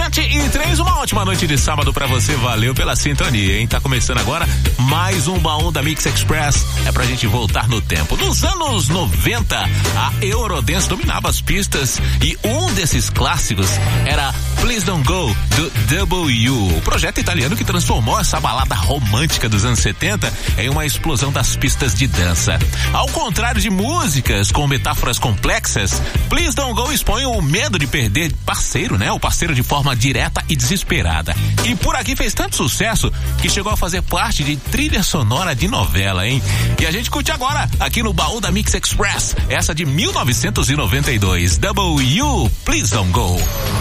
7:03, uma ótima noite de sábado pra você, valeu pela sintonia, hein? Tá começando agora mais um baú da Mix Express, é pra gente voltar no tempo. Nos anos 90, a Eurodance dominava as pistas e um desses clássicos era Please Don't Go, do W, o projeto italiano que transformou essa balada romântica dos anos 70 em uma explosão das pistas de dança. Ao contrário de músicas com metáforas complexas, Please Don't Go expõe o medo de perder parceiro, né? O parceiro de forma direta e desesperada. E por aqui fez tanto sucesso que chegou a fazer parte de trilha sonora de novela, hein? E a gente curte agora, aqui no baú da Mix Express, essa de 1992, W, Please Don't Go.